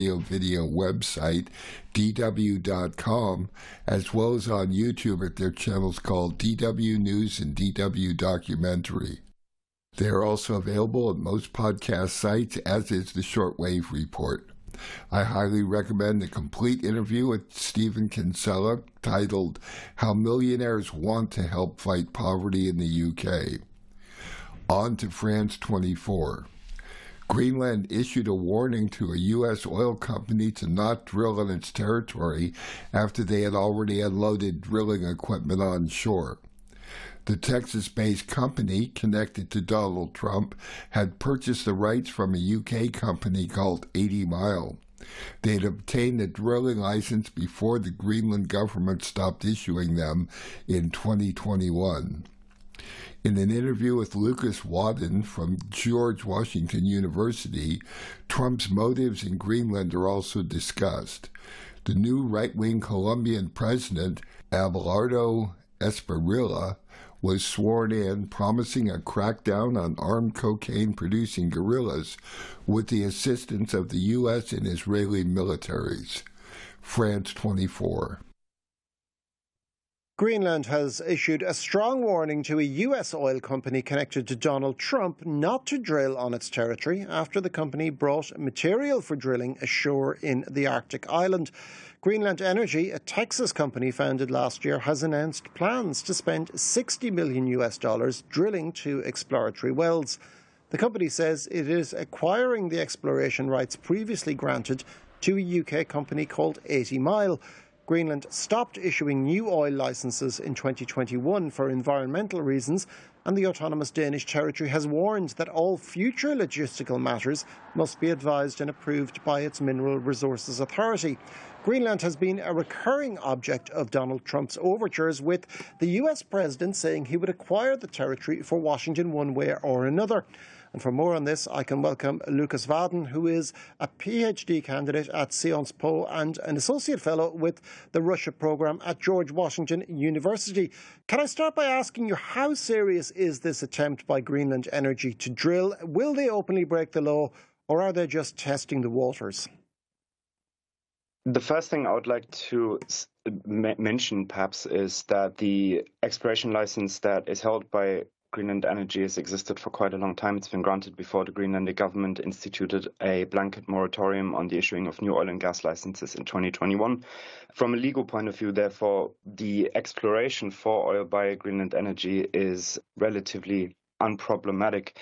video website, dw.com, as well as on YouTube at their channels called DW News and DW Documentary. They are also available at most podcast sites, as is the Shortwave Report. I highly recommend the complete interview with Stephen Kinsella titled How Millionaires Want to Help Fight Poverty in the UK. On to France 24. Greenland issued a warning to a U.S. oil company to not drill on its territory after they had already unloaded drilling equipment on shore. The Texas-based company, connected to Donald Trump, had purchased the rights from a UK company called 80 Mile. They had obtained a drilling license before the Greenland government stopped issuing them in 2021. In an interview with Lucas Wadden from George Washington University, Trump's motives in Greenland are also discussed. The new right-wing Colombian president, Abelardo Espriella, was sworn in, promising a crackdown on armed cocaine-producing guerrillas with the assistance of the U.S. and Israeli militaries. France 24. Greenland has issued a strong warning to a US oil company connected to Donald Trump not to drill on its territory after the company brought material for drilling ashore in the Arctic island. Greenland Energy, a Texas company founded last year, has announced plans to spend $60 million drilling two exploratory wells. The company says it is acquiring the exploration rights previously granted to a UK company called 80 Mile. Greenland stopped issuing new oil licenses in 2021 for environmental reasons, and the autonomous Danish territory has warned that all future logistical matters must be advised and approved by its Mineral Resources Authority. Greenland has been a recurring object of Donald Trump's overtures, with the US president saying he would acquire the territory for Washington one way or another. And for more on this, I can welcome Lucas Wadden, who is a PhD candidate at Sciences Po and an associate fellow with the Russia program at George Washington University. Can I start by asking you, how serious is this attempt by Greenland Energy to drill? Will they openly break the law, or are they just testing the waters? The first thing I would like to mention, perhaps, is that the exploration license that is held by Greenland Energy has existed for quite a long time. It's been granted before the Greenlandic government instituted a blanket moratorium on the issuing of new oil and gas licenses in 2021. From a legal point of view, therefore, the exploration for oil by Greenland Energy is relatively unproblematic.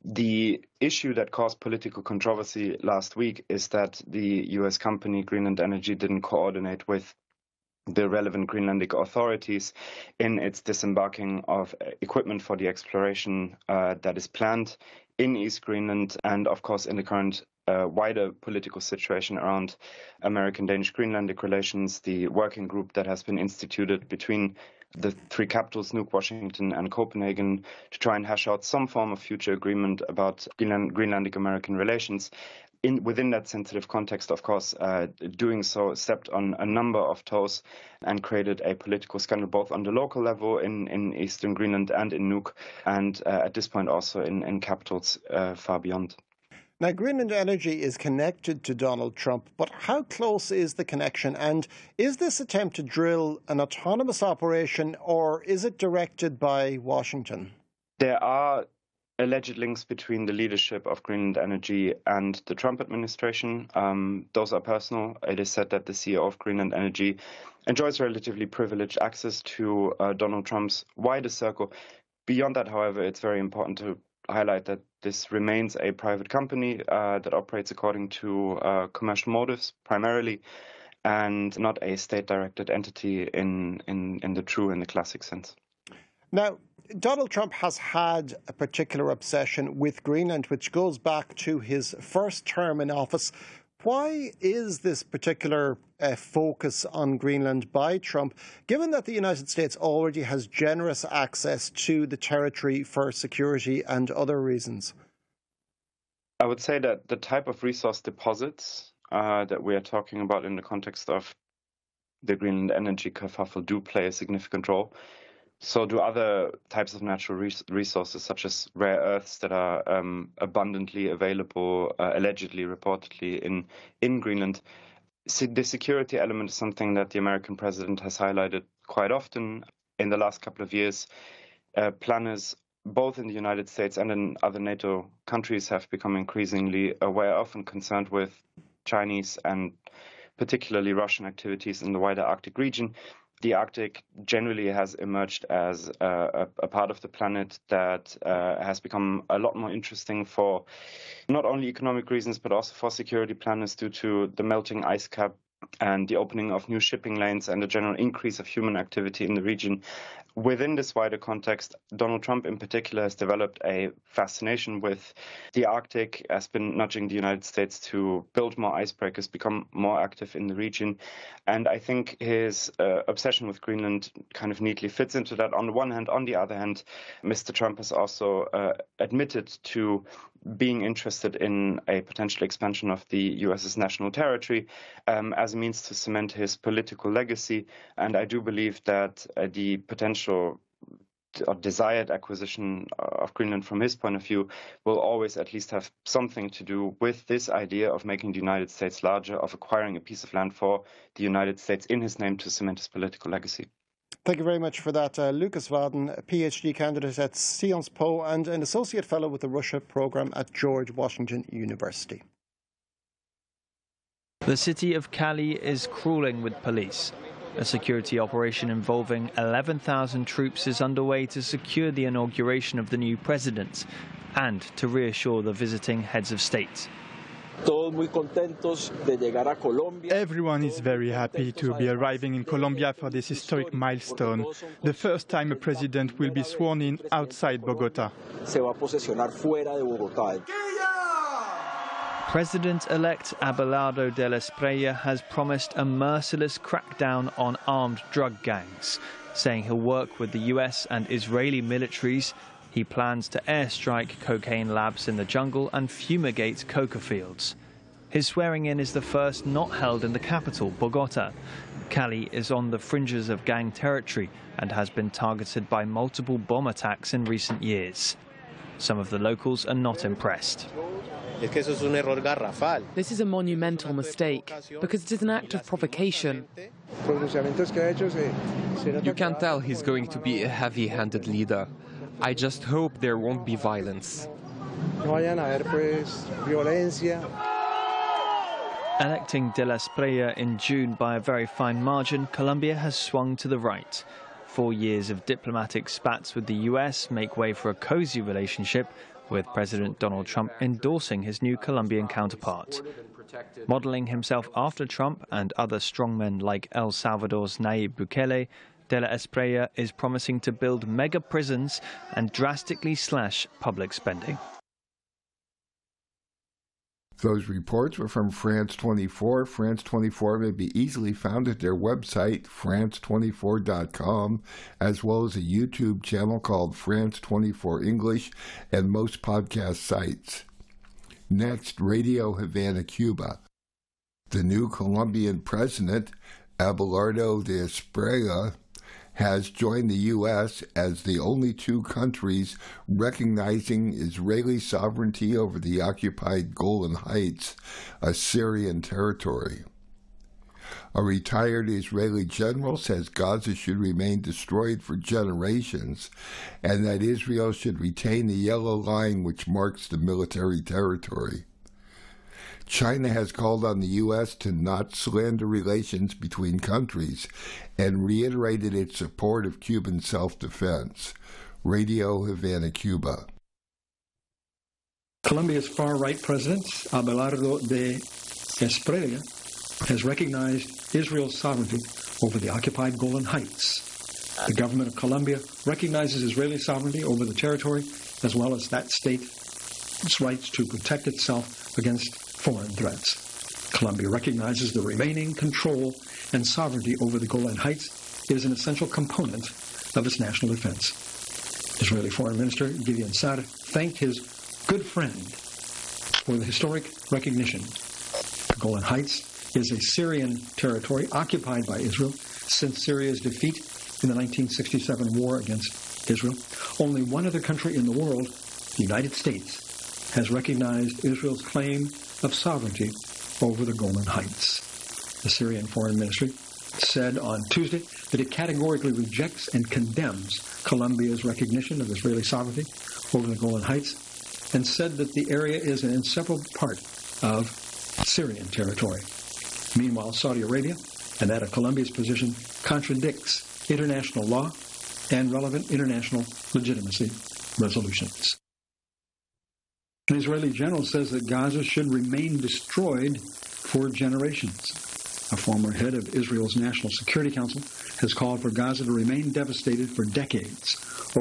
The issue that caused political controversy last week is that the US company Greenland Energy didn't coordinate with the relevant Greenlandic authorities in its disembarking of equipment for the exploration that is planned in East Greenland, and of course in the current wider political situation around American-Danish Greenlandic relations. The working group that has been instituted between the three capitals, Nuuk, Washington and Copenhagen, to try and hash out some form of future agreement about Greenlandic-American relations. Within that sensitive context, of course, doing so stepped on a number of toes and created a political scandal both on the local level in eastern Greenland and in Nuuk, and at this point also in capitals far beyond. Now, Greenland Energy is connected to Donald Trump, but how close is the connection? And is this attempt to drill an autonomous operation, or is it directed by Washington? There are alleged links between the leadership of Greenland Energy and the Trump administration. Those are personal. It is said that the CEO of Greenland Energy enjoys relatively privileged access to Donald Trump's wider circle. Beyond that, however, it's very important to highlight that this remains a private company that operates according to commercial motives primarily, and not a state-directed entity in the classic sense. Now, Donald Trump has had a particular obsession with Greenland, which goes back to his first term in office. Why is this particular focus on Greenland by Trump, given that the United States already has generous access to the territory for security and other reasons? I would say that the type of resource deposits that we are talking about in the context of the Greenland Energy kerfuffle do play a significant role. So do other types of natural resources, such as rare earths that are abundantly available, allegedly, reportedly, in Greenland. The security element is something that the American president has highlighted quite often in the last couple of years. Planners, both in the United States and in other NATO countries, have become increasingly aware of and concerned with Chinese and particularly Russian activities in the wider Arctic region. The Arctic generally has emerged as a part of the planet that has become a lot more interesting for not only economic reasons, but also for security planners due to the melting ice cap and the opening of new shipping lanes and the general increase of human activity in the region. Within this wider context, Donald Trump in particular has developed a fascination with the Arctic, has been nudging the United States to build more icebreakers, become more active in the region. And I think his obsession with Greenland kind of neatly fits into that on the one hand. On the other hand, Mr. Trump has also admitted to being interested in a potential expansion of the U.S.'s national territory as a means to cement his political legacy. And I do believe that the potential or desired acquisition of Greenland from his point of view will always at least have something to do with this idea of making the United States larger, of acquiring a piece of land for the United States in his name to cement his political legacy. Thank you very much for that. Lucas Vaden, a PhD candidate at Sciences Po and an associate fellow with the Russia program at George Washington University. The city of Cali is crawling with police. A security operation involving 11,000 troops is underway to secure the inauguration of the new president and to reassure the visiting heads of state. Everyone is very happy to be arriving in Colombia for this historic milestone, the first time a president will be sworn in outside Bogota. President-elect Abelardo del Espriella has promised a merciless crackdown on armed drug gangs, saying he'll work with the US and Israeli militaries. He plans to airstrike cocaine labs in the jungle and fumigate coca fields. His swearing-in is the first not held in the capital, Bogota. Cali is on the fringes of gang territory and has been targeted by multiple bomb attacks in recent years. Some of the locals are not impressed. This is a monumental mistake because it is an act of provocation. You can tell he's going to be a heavy-handed leader. I just hope there won't be violence. Electing de la Espriella in June by a very fine margin, Colombia has swung to the right. 4 years of diplomatic spats with the US make way for a cozy relationship, with President Donald Trump endorsing his new Colombian counterpart. Modeling himself after Trump and other strongmen like El Salvador's Nayib Bukele, de la Espriella is promising to build mega prisons and drastically slash public spending. Those reports were from France 24. France 24 may be easily found at their website, france24.com, as well as a YouTube channel called France 24 English and most podcast sites. Next, Radio Havana, Cuba. The new Colombian president, Abelardo de Espriella, has joined the U.S. as the only two countries recognizing Israeli sovereignty over the occupied Golan Heights, a Syrian territory. A retired Israeli general says Gaza should remain destroyed for generations and that Israel should retain the yellow line which marks the military territory. China has called on the U.S. to not slander relations between countries and reiterated its support of Cuban self-defense. Radio Havana, Cuba. Colombia's far-right president, Abelardo de Espriella, has recognized Israel's sovereignty over the occupied Golan Heights. The government of Colombia recognizes Israeli sovereignty over the territory, as well as that state's rights to protect itself against foreign threats. Colombia recognizes the remaining control and sovereignty over the Golan Heights is an essential component of its national defense. Israeli Foreign Minister Gideon Sa'ar thanked his good friend for the historic recognition. The Golan Heights is a Syrian territory occupied by Israel since Syria's defeat in the 1967 war against Israel. Only one other country in the world, the United States, has recognized Israel's claim of sovereignty over the Golan Heights. The Syrian Foreign Ministry said on Tuesday that it categorically rejects and condemns Colombia's recognition of Israeli sovereignty over the Golan Heights and said that the area is an inseparable part of Syrian territory. Meanwhile, Saudi Arabia and that of Colombia's position contradicts international law and relevant international legitimacy resolutions. An Israeli general says that Gaza should remain destroyed for generations. A former head of Israel's National Security Council has called for Gaza to remain devastated for decades,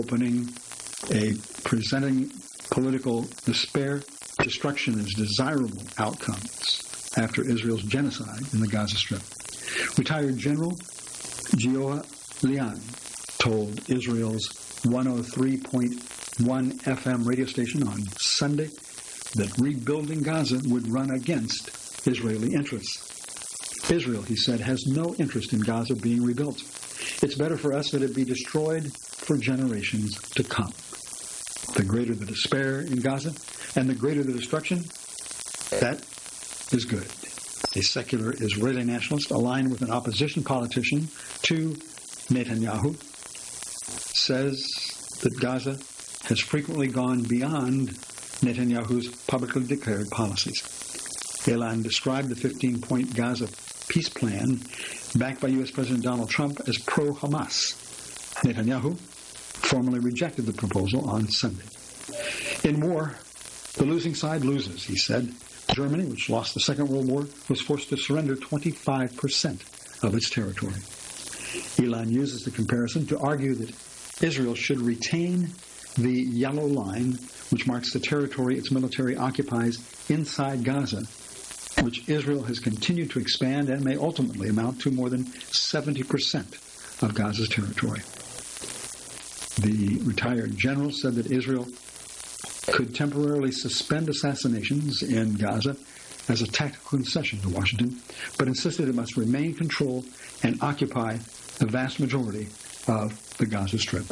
presenting political despair, destruction as desirable outcomes after Israel's genocide in the Gaza Strip. Retired General Gioa Lian told Israel's 103.1 FM radio station on Sunday that rebuilding Gaza would run against Israeli interests. Israel, he said, has no interest in Gaza being rebuilt. It's better for us that it be destroyed for generations to come. The greater the despair in Gaza and the greater the destruction, that is good. A secular Israeli nationalist aligned with an opposition politician to Netanyahu says that Gaza has frequently gone beyond Netanyahu's publicly declared policies. Elan described the 15-point Gaza peace plan backed by U.S. President Donald Trump as pro-Hamas. Netanyahu formally rejected the proposal on Sunday. In war, the losing side loses, he said. Germany, which lost the Second World War, was forced to surrender 25% of its territory. Elan uses the comparison to argue that Israel should retain the yellow line, which marks the territory its military occupies inside Gaza, which Israel has continued to expand and may ultimately amount to more than 70% of Gaza's territory. The retired general said that Israel could temporarily suspend assassinations in Gaza as a tactical concession to Washington, but insisted it must remain control and occupy the vast majority of the Gaza Strip.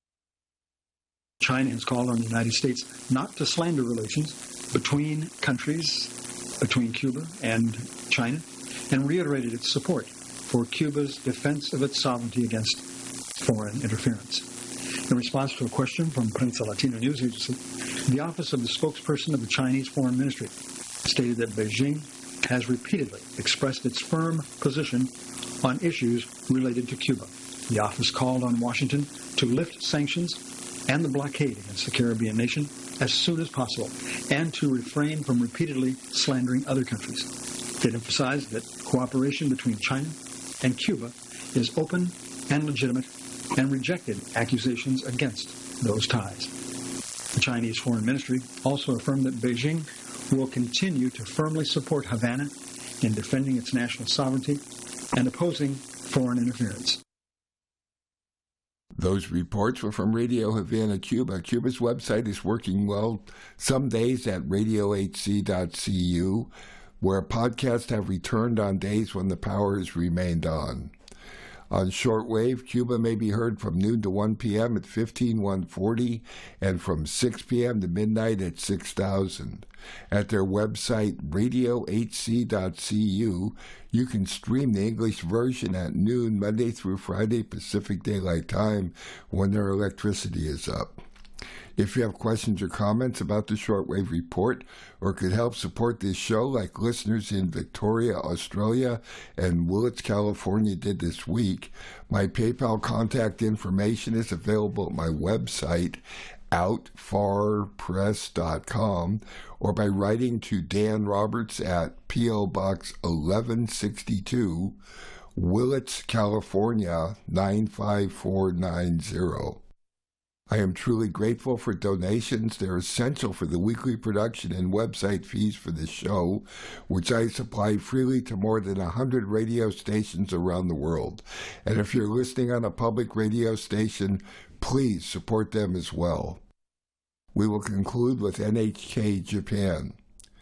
China has called on the United States not to slander relations between countries, between Cuba and China, and reiterated its support for Cuba's defense of its sovereignty against foreign interference. In response to a question from Prensa Latina News Agency, the office of the spokesperson of the Chinese Foreign Ministry stated that Beijing has repeatedly expressed its firm position on issues related to Cuba. The office called on Washington to lift sanctions and the blockade against the Caribbean nation as soon as possible, and to refrain from repeatedly slandering other countries. It emphasized that cooperation between China and Cuba is open and legitimate, and rejected accusations against those ties. The Chinese Foreign Ministry also affirmed that Beijing will continue to firmly support Havana in defending its national sovereignty and opposing foreign interference. Those reports were from Radio Havana, Cuba. Cuba's website is working well some days at radiohc.cu, where podcasts have returned on days when the power has remained on. On shortwave, Cuba may be heard from noon to 1 p.m. at 15140 and from 6 p.m. to midnight at 6000. At their website, radiohc.cu, you can stream the English version at noon Monday through Friday Pacific Daylight Time when their electricity is up. If you have questions or comments about the Shortwave Report or could help support this show like listeners in Victoria, Australia, and Willits, California did this week, my PayPal contact information is available at my website, outfarpress.com, or by writing to Dan Roberts at P.O. Box 1162, Willits, California, 95490. I am truly grateful for donations. They're essential for the weekly production and website fees for the show, which I supply freely to more than 100 radio stations around the world. And if you're listening on a public radio station, please support them as well. We will conclude with NHK Japan.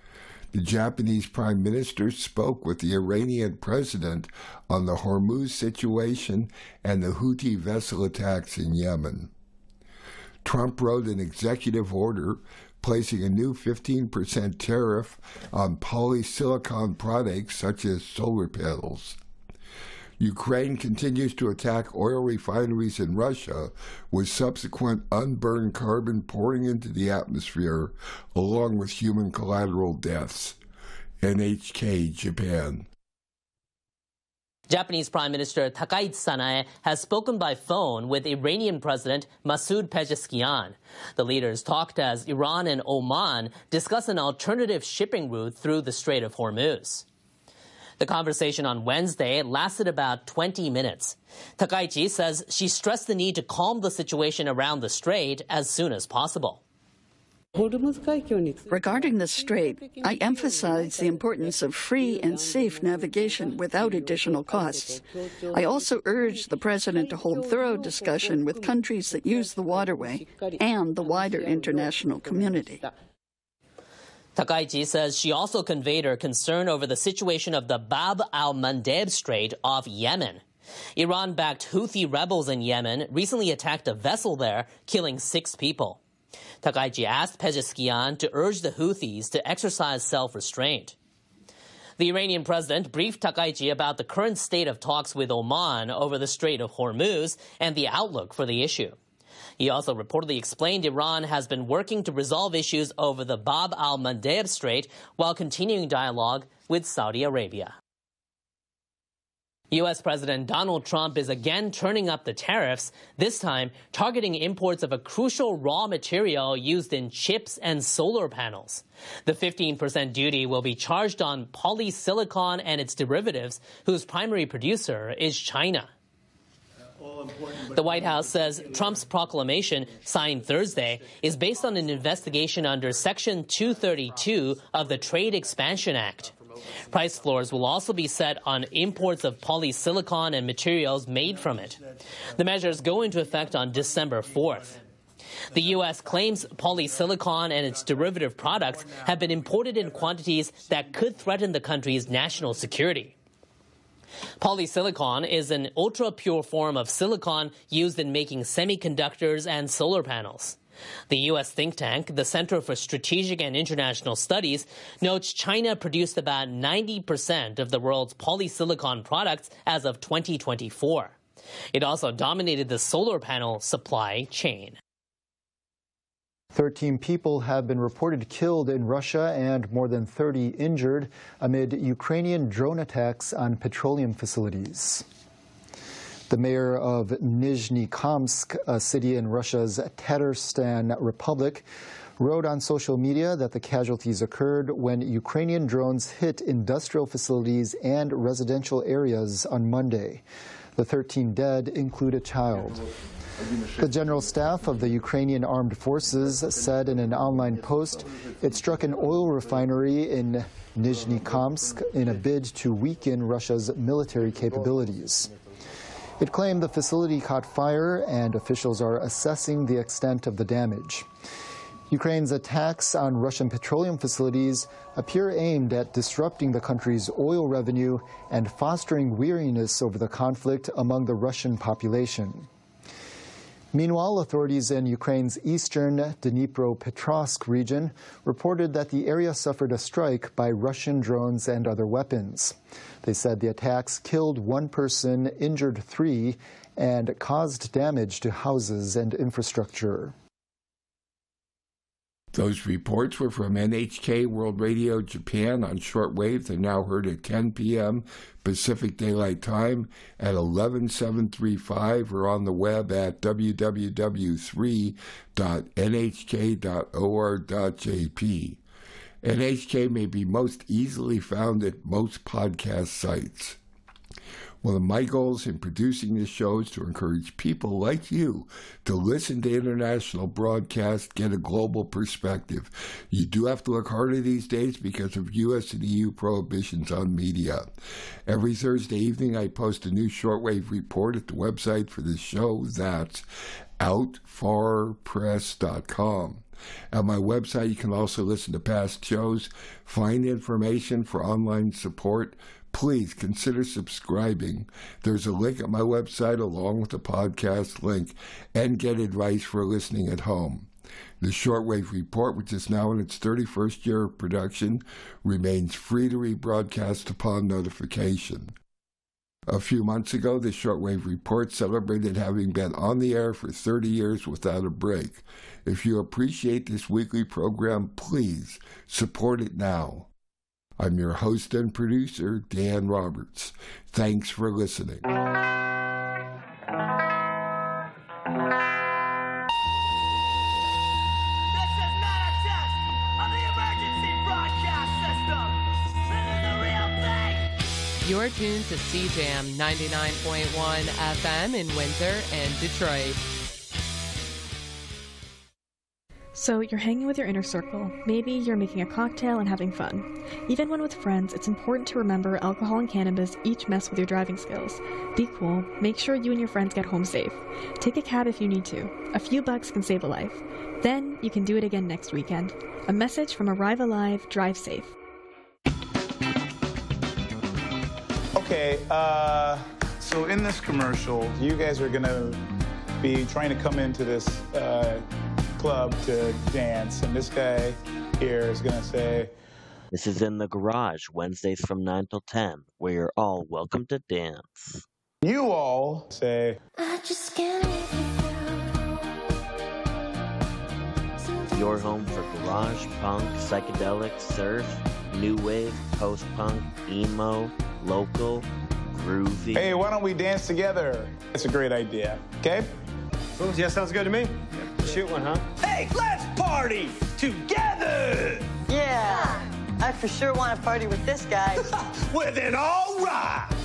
The Japanese Prime Minister spoke with the Iranian president on the Hormuz situation and the Houthi vessel attacks in Yemen. Trump wrote an executive order placing a new 15% tariff on polysilicon products such as solar panels. Ukraine continues to attack oil refineries in Russia, with subsequent unburned carbon pouring into the atmosphere, along with human collateral deaths. NHK Japan. Japanese Prime Minister Takaichi Sanae has spoken by phone with Iranian President Masoud Pezeshkian. The leaders talked as Iran and Oman discuss an alternative shipping route through the Strait of Hormuz. The conversation on Wednesday lasted about 20 minutes. Takaichi says she stressed the need to calm the situation around the strait as soon as possible. Regarding the strait, I emphasize the importance of free and safe navigation without additional costs. I also urge the President to hold thorough discussion with countries that use the waterway and the wider international community. Takaichi says she also conveyed her concern over the situation of the Bab al-Mandeb Strait off Yemen. Iran-backed Houthi rebels in Yemen recently attacked a vessel there, killing 6 people. Takaichi asked Pezeshkian to urge the Houthis to exercise self-restraint. The Iranian president briefed Takaichi about the current state of talks with Oman over the Strait of Hormuz and the outlook for the issue. He also reportedly explained Iran has been working to resolve issues over the Bab al-Mandeb Strait while continuing dialogue with Saudi Arabia. U.S. President Donald Trump is again turning up the tariffs, this time targeting imports of a crucial raw material used in chips and solar panels. The 15% duty will be charged on polysilicon and its derivatives, whose primary producer is China. The White House says Trump's proclamation, signed Thursday, is based on an investigation under Section 232 of the Trade Expansion Act. Price floors will also be set on imports of polysilicon and materials made from it. The measures go into effect on December 4th. The U.S. claims polysilicon and its derivative products have been imported in quantities that could threaten the country's national security. Polysilicon is an ultra-pure form of silicon used in making semiconductors and solar panels. The U.S. think tank, the Center for Strategic and International Studies, notes China produced about 90% of the world's polysilicon products as of 2024. It also dominated the solar panel supply chain. 13 people have been reported killed in Russia and more than 30 injured amid Ukrainian drone attacks on petroleum facilities. The mayor of Nizhny-Kamsk, a city in Russia's Tatarstan Republic, wrote on social media that the casualties occurred when Ukrainian drones hit industrial facilities and residential areas on Monday. The 13 dead include a child. The General Staff of the Ukrainian Armed Forces said in an online post it struck an oil refinery in Nizhny-Kamsk in a bid to weaken Russia's military capabilities. It claimed the facility caught fire and officials are assessing the extent of the damage. Ukraine's attacks on Russian petroleum facilities appear aimed at disrupting the country's oil revenue and fostering weariness over the conflict among the Russian population. Meanwhile, authorities in Ukraine's eastern Dnipropetrovsk region reported that the area suffered a strike by Russian drones and other weapons. They said the attacks killed 1 person, injured 3, and caused damage to houses and infrastructure. Those reports were from NHK World Radio Japan on shortwave. They're now heard at 10 p.m. Pacific Daylight Time at 11735 or on the web at www.3.nhk.or.jp. NHK may be most easily found at most podcast sites. One of my goals in producing this show is to encourage people like you to listen to international broadcasts, get a global perspective. You do have to look harder these days because of U.S. and EU prohibitions on media. Every Thursday evening, I post a new shortwave report at the website for this show. That's outfarpress.com. At my website, you can also listen to past shows, find information for online support. Please consider subscribing. There's a link at my website along with the podcast link, and get advice for listening at home. The Shortwave Report, which is now in its 31st year of production, remains free to rebroadcast upon notification. A few months ago, the Shortwave Report celebrated having been on the air for 30 years without a break. If you appreciate this weekly program, please support it now. I'm your host and producer, Dan Roberts. Thanks for listening. You're tuned to CJAM 99.1 FM in Windsor and Detroit. So you're hanging with your inner circle. Maybe you're making a cocktail and having fun. Even when with friends, it's important to remember alcohol and cannabis each mess with your driving skills. Be cool. Make sure you and your friends get home safe. Take a cab if you need to. A few bucks can save a life. Then you can do it again next weekend. A message from Arrive Alive, Drive Safe. Okay, so in this commercial, you guys are gonna be trying to come into this club to dance, and this guy here is gonna say, "This is in the garage, Wednesdays from 9 till 10, where you're all welcome to dance." You all say, "I just can't live without." Your home for garage, punk, psychedelic, surf, new wave, post-punk, emo, local, groovy. Hey, why don't we dance together? That's a great idea, okay? Cool, yeah, sounds good to me. Shoot one, huh? Hey, let's party together! Yeah, I for sure want to party with this guy. Well, then all right!